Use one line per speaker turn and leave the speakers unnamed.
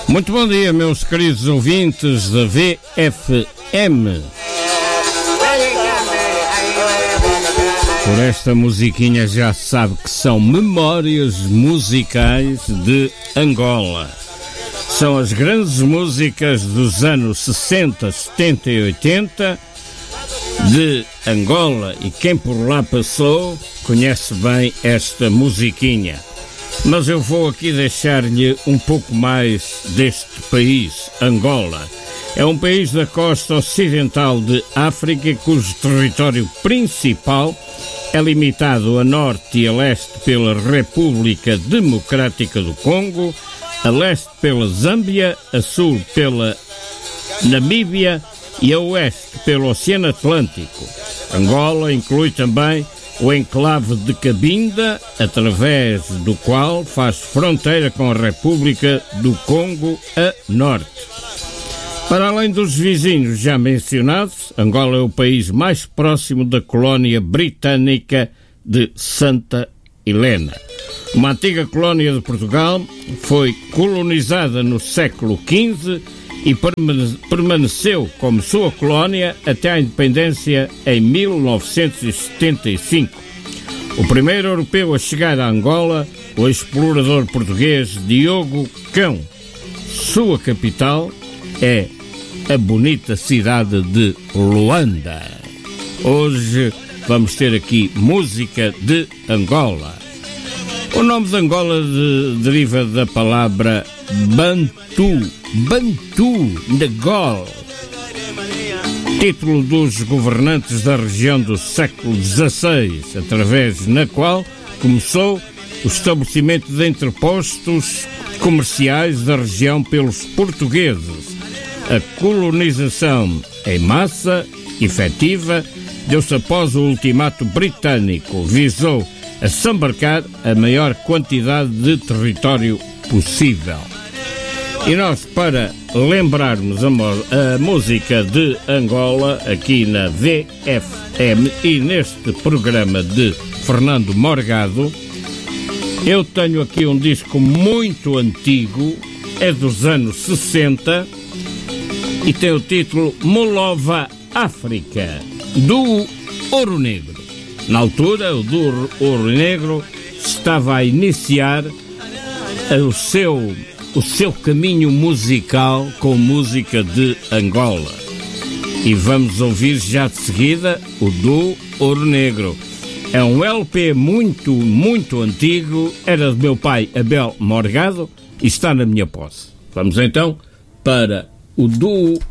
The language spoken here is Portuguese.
Muito bom dia, meus queridos ouvintes da VFM. Por esta musiquinha já sabe que são memórias musicais de Angola. São as grandes músicas dos anos 60, 70 e 80 de Angola, e quem por lá passou conhece bem esta musiquinha. Mas eu vou aqui deixar-lhe um pouco mais deste país, Angola. É um país da costa ocidental de África, cujo território principal é limitado a norte e a leste pela República Democrática do Congo, a leste pela Zâmbia, a sul pela Namíbia e a oeste pelo Oceano Atlântico. Angola inclui também o enclave de Cabinda, através do qual faz fronteira com a República do Congo a norte. Para além dos vizinhos já mencionados, Angola é o país mais próximo da colónia britânica de Santa Helena. Uma antiga colónia de Portugal, foi colonizada no século XV e permaneceu como sua colónia até a independência em 1975. O primeiro europeu a chegar a Angola, o explorador português Diogo Cão. Sua capital é a bonita cidade de Luanda. Hoje vamos ter aqui música de Angola. O nome de Angola deriva da palavra Bantu, Ngol, título dos governantes da região do século XVI, através na qual começou o estabelecimento de entrepostos comerciais da região pelos portugueses. A colonização em massa, efetiva, deu-se após o ultimato britânico, visou assambarcar a maior quantidade de território possível. E nós, para lembrarmos a música de Angola, aqui na VFM e neste programa de Fernando Morgado, eu tenho aqui um disco muito antigo, é dos anos 60, e tem o título Molova África, do Ouro Negro. Na altura, o do Ouro Negro estava a iniciar o seu caminho musical com música de Angola. E vamos ouvir já de seguida o do Ouro Negro. É um LP muito, muito antigo, era do meu pai Abel Morgado e está na minha posse. Vamos então para o do